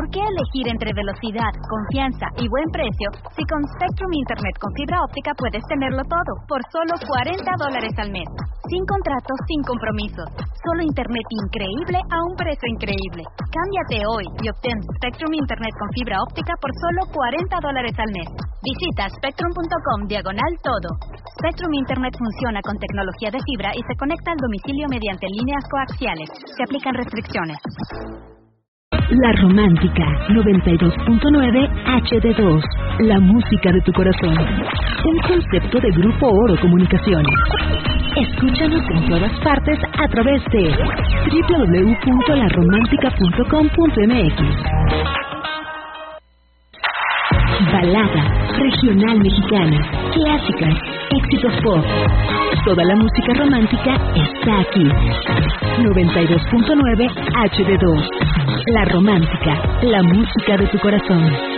¿Por qué elegir entre velocidad, confianza y buen precio si con Spectrum Internet con fibra óptica puedes tenerlo todo por solo $40 al mes? Sin contratos, sin compromisos. Solo Internet increíble a un precio increíble. Cámbiate hoy y obtén Spectrum Internet con fibra óptica por solo $40 al mes. Visita spectrum.com/todo. Spectrum Internet funciona con tecnología de fibra y se conecta al domicilio mediante líneas coaxiales. Se aplican restricciones. La Romántica 92.9 HD2. La música de tu corazón. Un concepto de Grupo Oro Comunicaciones. Escúchanos en todas partes a través de www.laromántica.com.mx. Balada, regional mexicana, clásicas, éxitos pop. Toda la música romántica está aquí. 92.9 HD2. La Romántica, la música de tu corazón.